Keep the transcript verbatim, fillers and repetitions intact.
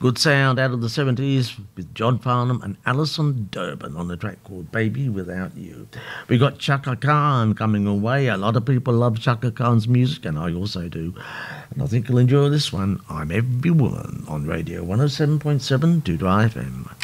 Good sound out of the seventies with John Farnham and Alison Durbin on the track called Baby Without You. We got Chaka Khan coming away. A lot of people love Chaka Khan's music, and I also do. And I think you'll enjoy this one. I'm Every Woman on Radio one oh seven point seven Doodah F M.